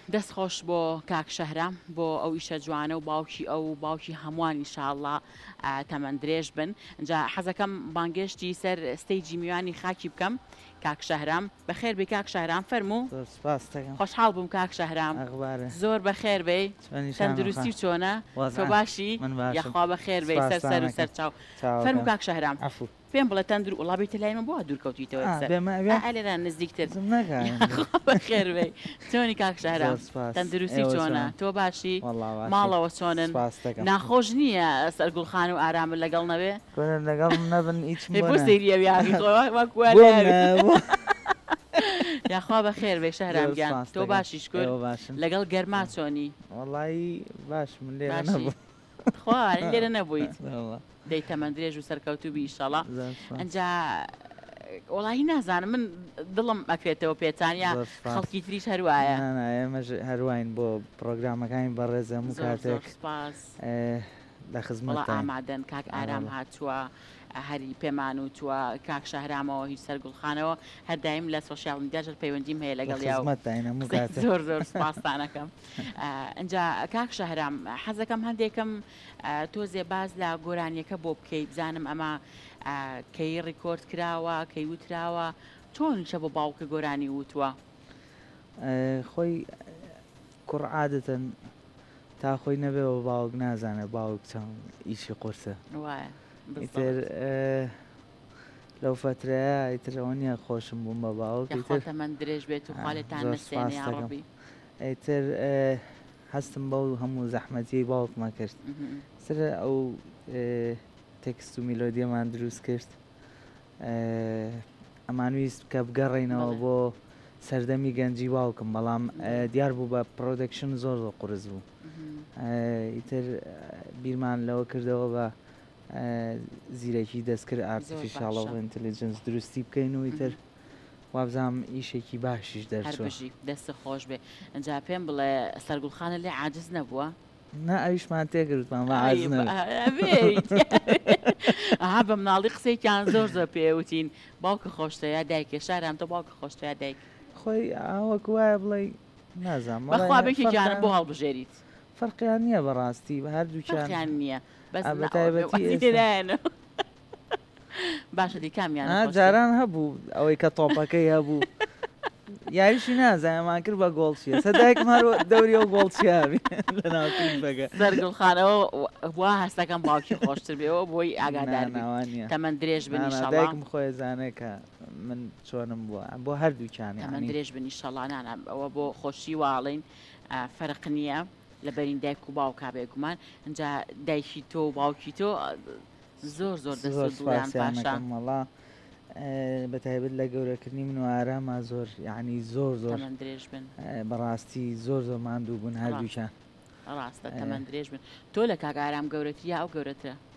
دەستخۆش بۆ کاک شەهرام بۆ ئەو ئیشە جوانە و باوکی ئەو باوکی هەمووان ئینشاءڵڵا تەمەند درێژ بن. اینجا حەزەکەم بانگێشتی سەر ستەیجی میوانی خاکی بکەم. کاک شەهرام بەخێر بێ کاک شەهرام فەرموو. خۆشحاڵ بووم کاک شەهرام، زۆر بەخێر بێ، تەندروستی چۆنە، تۆ باشی؟ یاخوا بەخێر بێ سەر و سەرچاو. فەرموو کاک شەهرام پێم بڵێ تەندرو وڵابێتە لای من بۆ دوورکەوتیتەوە ئەلێرە نزیکتر بەخێر بێ. چۆنی کاک شەهرام تەندروستی چۆنە؟ تۆ باشی؟ ماڵەوە چۆنن؟ ناخۆش نییە سەرگوڵخان و ئارامن لەگەڵ نەبێ؟ لەگەڵ نەبن هیچ بۆ سەیریە یاخوا بەخێر بێ شەهرام گیان، تۆ باشیش کرد لەگەڵ گەرما چۆنی؟ وەڵایی باش من لێرە نەبوو. خوا لێرە نەبوویت دەی تەمەند درێژ و سەرکەوتوبی ئیشەڵڵا. ئەنجا وڵی نازانم من دڵم ئەکرێتەوە پێتانیا خەڵکی تریش هەروایە. ئێمەش هەروین بۆ پرۆگرامەکانی بەڕێز هەموو کاتێک لە خزمەت ئامادەن. کاک ئارام هاتووە هەری پێمان و تووە کاک شەهرامەوە هیچ سەرگوڵخانەوە هەردایم لە سۆشیال میدیاژر پەیوەندیم هەیە لەگەڵ زۆر زۆر سپاسانەکەم. ئەنجا کاک شەهرام حەزەکەم هەندێکم تۆزێ باز لە گۆرانیەکە بۆ بکەیت بزانم ئەمە کەی ڕیکۆرد کراوە کەی وتراوە چۆن شە بۆ باوکە گۆرانی وتووە؟ خۆی کوڕ عادەتەن تا خۆی نەبێەوە باوک نازانە باوک چەند ئیشی قورسە ئیتر لەو فترەیە ئیترەوە نییە خۆشم بووم بە باوک تەمەند درێژ بێت و خاڵێتان نەسێنێ یا ڕەبی. ئیتر هەستم بەو هەموو زەحمەتی باوکمە کرد سرە ئەو تێکست و میلۆدیەمان دروست کرد ئەمانویست کە بگەڕێینەوە بۆ سەردەمی گەنجی باوکم بەڵام دیار بوو بە پرۆدەکشن زۆر قورس بوو. ئیتر بیرمان لەوە کردەوە بە زیرەکی دەستکرد ئارتیفیشاڵ و ئینتلیجنس دروستی بکەین و ئیتر وابزانم ئیشێکی باشیش دەرچوە دەستە خۆش بێ. ئەنجا پێم بڵێ سەرگوڵخانە لێ عاجز نەبووە؟ نا ئەویشمان تێگرتمان ئەها بە مناڵی قسەیان زۆر زۆر پێوتین باوکە خۆشتەیە دایکێ شارام تۆ باوکە خۆشتەیە دایک خۆی ئاوەکو وایە بڵێ نازانم بەخوا بێکێکیانە بۆ هەڵبژێریت فەرقیان نییە بەڕاستی بە هەردووکیان نییە بەتایبەتی باشە دی کامیان جاران هەبوو ئەوەی کە تۆپەکەی هەبوو یاریشی نازانمان کرد بە گۆڵچیە سەدایکمارۆ دەوری ئەو گۆڵچیاوی لە ناوکە سەرگڵخانەوە وا هەستەکەم باوکی خۆشتر بێەوە بۆی ئاگادارناوانە تەمەند درێژ بنیشدایکم خۆی زانێکە من چۆنم بووە بۆ هەردووکیانی تەمەند درێژ بنیشەڵانانە ئەوە بۆ خۆشی واڵین فەرق نییە لە بەرین دایک و باوکا بێگومان. ئەنجا دایکی تۆ و باوکی تۆ زۆر زۆر دەستیان پاشەمەڵا بەتایبەت لە گەورەکردنی من و ئارامە زۆر یعنی زۆر زۆر درێژ بن بەڕاستی زۆر زۆر ماندوو بوون هەردووکیان ڕاستە تەمەند درێژ بن. تۆ لە کاک ئارام گەورەتی یا ئەو گەورەترە؟